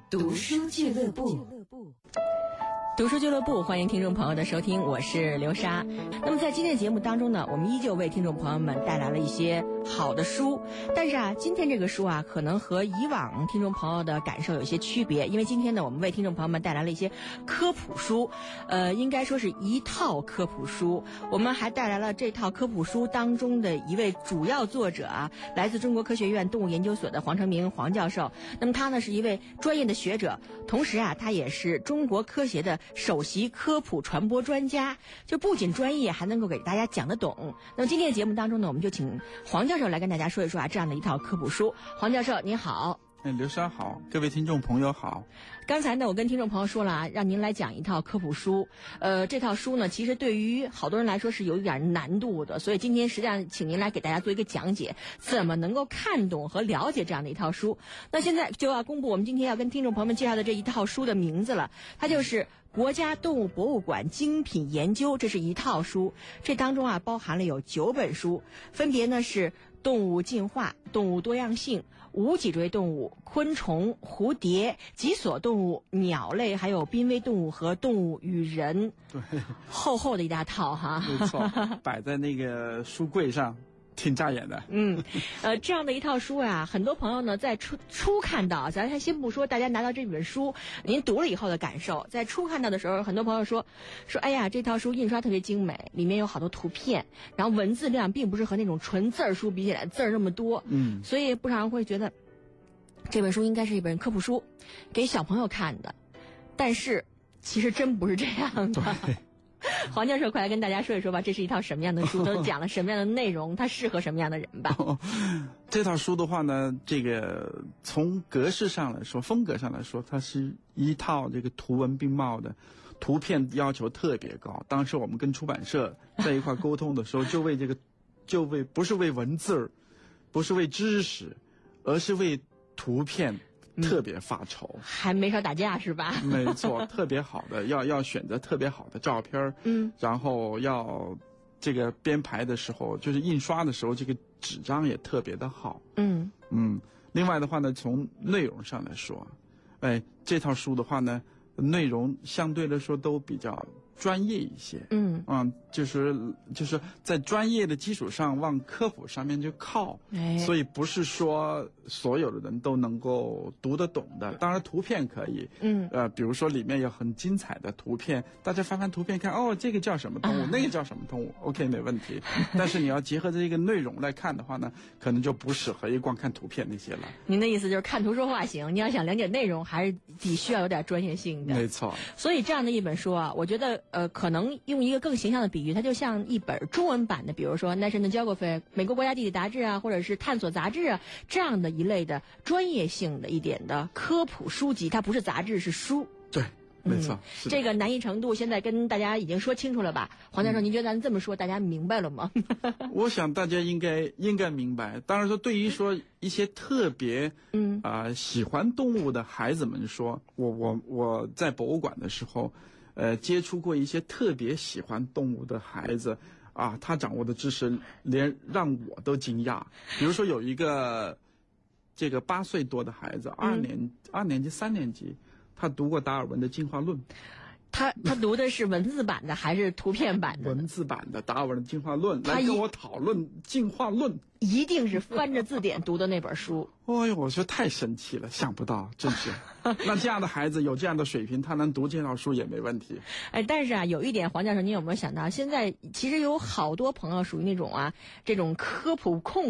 读书俱乐部。 读书俱乐部，欢迎听众朋友的收听，我是刘莎。那么在今天的节目当中呢，我们依旧为听众朋友们带来了一些好的书，但是今天这个书可能和以往听众朋友的感受有一些区别，因为今天呢，我们为听众朋友们带来了一些科普书，应该说是一套科普书。我们还带来了这套科普书当中的一位主要作者来自中国科学院动物研究所的黄成明黄教授。那么他呢是一位专业的学者，同时他也是中国科协的首席科普传播专家，就不仅专业，还能够给大家讲得懂。那么今天的节目当中呢，我们就请黄教授来跟大家说一说这样的一套科普书。黄教授您好。 刘莎好，各位听众朋友好。 刚才呢，我跟听众朋友说了让您来讲一套科普书。这套书呢，其实对于好多人来说是有一点难度的，所以今天实际上请您来给大家做一个讲解，怎么能够看懂和了解这样的一套书。那现在就要公布我们今天要跟听众朋友们介绍的这一套书的名字了，它就是国家动物博物馆精品研究，这是一套书，这当中包含了有9本书，分别呢是动物进化、动物多样性、无脊椎动物、昆虫、蝴蝶、脊索动物、鸟类，还有濒危动物和动物与人。 对， 厚厚的一大套没错，摆在那个书柜上。挺扎眼的。 这样的一套书很多朋友呢在初看到，咱还先不说大家拿到这本书您读了以后的感受，在初看到的时候，很多朋友说哎呀，这套书印刷特别精美，里面有好多图片，然后文字量并不是和那种纯字书比起来字那么多，所以不少人会觉得这本书应该是一本科普书，给小朋友看的，但是其实真不是这样的。 对， 黄教授快来跟大家说一说吧，这是一套什么样的书，都讲了什么样的内容，它适合什么样的人吧。 这套书的话呢，这个从格式上来说，风格上来说，它是一套这个图文并茂的，图片要求特别高。当时我们跟出版社在一块沟通的时候，不是为文字，不是为知识，而是为图片特别发愁， 还没少打架是吧？ 没错，特别好的要选择特别好的照片，然后要这个编排的时候，就是印刷的时候，这个纸张也特别的好。另外的话呢，从内容上来说，这套书的话呢，内容相对来说都比较专业一些。就是在专业的基础上往科普上面去靠，所以不是说所有的人都能够读得懂的。当然图片可以，比如说里面有很精彩的图片，大家翻翻图片看，这个叫什么动物，那个叫什么动物，OK 没问题。但是你要结合这个内容来看的话呢，可能就不适合一光看图片那些了。 您的意思就是看图说话行，你要想了解内容，还是需要有点专业性的。 没错。 所以这样的一本书我觉得可能用一个更形象的比喻，它就像一本中文版的，比如说 National Geographic 美国国家地理杂志或者是探索杂志这样的一类的专业性的一点的科普书籍，它不是杂志是书。 对，没错。 这个难易程度现在跟大家已经说清楚了吧？黄教授，您觉得咱这么说大家明白了吗？ 我想大家应该明白。当然说，对于说一些特别喜欢动物的孩子们说，我在博物馆的时候接触过一些特别喜欢动物的孩子他掌握的知识连让我都惊讶。比如说有一个这个8岁多的孩子，2年级3年级，他读过达尔文的进化论。 他读的是文字版的还是图片版的？ 文字版的达尔文的进化论，来跟我讨论进化论。 一定是翻着字典读的那本书。 哎呦，我说太神奇了，想不到，真是。那这样的孩子有这样的水平，他能读这套书也没问题。 但是有一点，黄教授，您有没有想到，现在其实有好多朋友属于那种这种科普控